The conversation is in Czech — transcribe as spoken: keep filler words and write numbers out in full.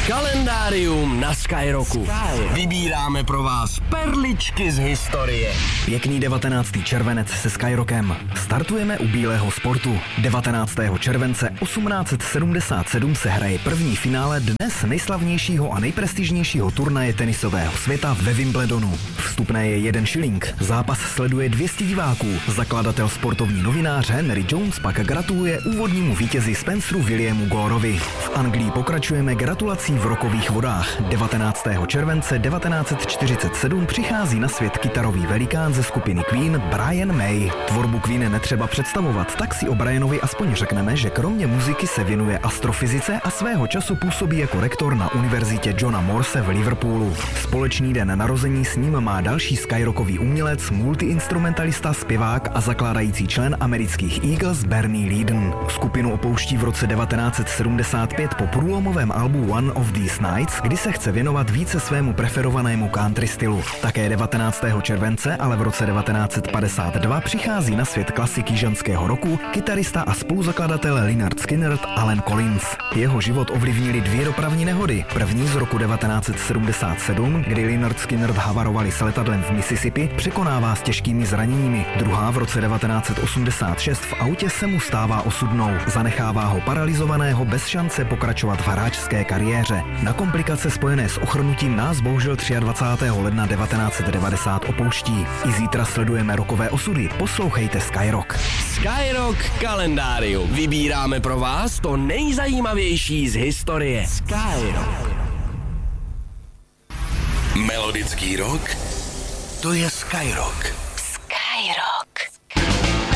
Kalendárium na Skyrocku. Sky. Vybíráme pro vás perličky z historie. Pěkný devatenáctý červenec se Skyrockem. Startujeme u bílého sportu. devatenáctého července osmnáct set sedmdesát sedm se hraje první finále dnes nejslavnějšího a nejprestižnějšího turnaje tenisového světa ve Wimbledonu. Vstupné je jeden šiling. Zápas sleduje dvě stě diváků. Zakladatel sportovní novinář Henry Jones pak gratuluje úvodnímu vítězi Spenceru Williamu Goreovi. V Anglii pokračujeme gratulací v rokových vodách. devatenáctého července devatenáct set čtyřicet sedm přichází na svět kytarový velikán ze skupiny Queen Brian May. Tvorbu Queen netřeba představovat, tak si o Brianovi aspoň řekneme, že kromě muziky se věnuje astrofyzice a svého času působí jako rektor na univerzitě Johna Morse v Liverpoolu. Společný den narození s ním má další skyrockový umělec, multiinstrumentalista, zpěvák a zakládající člen amerických Eagles Bernie Leadon. Skupinu opouští v roce devatenáct set sedmdesát pět po průlomovém albu One of These Nights, kdy se chce věnovat více svému preferovanému country stylu. Také devatenáctého července, ale v roce devatenáct set padesát dva přichází na svět klasiky ženského roku kytarista a spoluzakladatel Lynyrd Skynyrd Allen Collins. Jeho život ovlivnily dvě dopravní nehody. První z roku devatenáct set sedmdesát sedm, kdy Lynyrd Skynyrd havarovali s letadlem v Mississippi, překonává s těžkými zraněními. Druhá v roce devatenáct set osmdesát šest v autě se mu stává osudnou. Zanechává ho paralizovaného bez šance pokračovat v hráčské kariéře. Na komplikace spojené s ochrnutím nás bohužel dvacátého třetího ledna devatenáct set devadesát opouští. I zítra sledujeme rokové osudy. Poslouchejte Skyrock. Skyrock kalendárium. Vybíráme pro vás to nejzajímavější z historie. Skyrock. Melodický rock, to je Skyrock.